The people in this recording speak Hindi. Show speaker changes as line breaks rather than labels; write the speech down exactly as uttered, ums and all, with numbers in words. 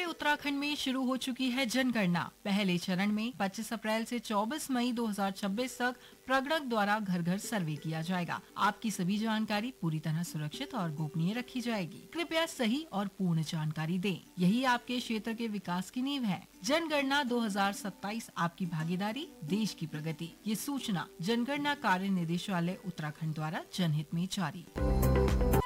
उत्तराखंड में शुरू हो चुकी है जनगणना। पहले चरण में पच्चीस अप्रैल से चौबीस मई दो हज़ार छब्बीस तक प्रगणक द्वारा घर घर सर्वे किया जाएगा। आपकी सभी जानकारी पूरी तरह सुरक्षित और गोपनीय रखी जाएगी। कृपया सही और पूर्ण जानकारी दें। यही आपके क्षेत्र के विकास की नींव है। जनगणना दो हज़ार सत्ताईस, आपकी भागीदारी, देश की प्रगति। ये सूचना जनगणना कार्य निदेशालय उत्तराखंड द्वारा जनहित में जारी।